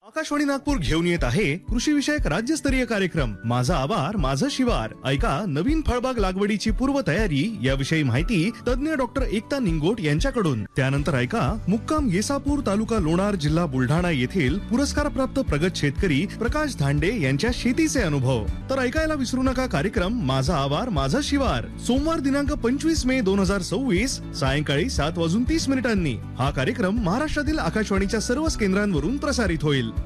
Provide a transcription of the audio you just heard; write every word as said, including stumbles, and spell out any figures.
आकाशवाणी नागपूर घेऊन येत आहे कृषी विषयक राज्यस्तरीय कार्यक्रम माझा आभार माझं शिवार. ऐका नवीन फळबाग लागवडीची पूर्व तयारी याविषयी माहिती तज्ञ डॉक्टर एकता निंगोट यांच्याकडून. त्यानंतर ऐका मुक्काम येसापूर तालुका लोणार जिल्हा बुलढाणा येथील पुरस्कार प्राप्त प्रगत शेतकरी प्रकाश धांडे यांच्या शेतीचे अनुभव. तर ऐकायला विसरू नका कार्यक्रम माझा आभार माझं शिवार सोमवार दिनांक पंचवीस मे दोन हजार सव्वीस सायंकाळी सात वाजून तीस मिनिटांनी. हा कार्यक्रम महाराष्ट्रातील आकाशवाणीच्या सर्वच केंद्रांवरून प्रसारित होईल.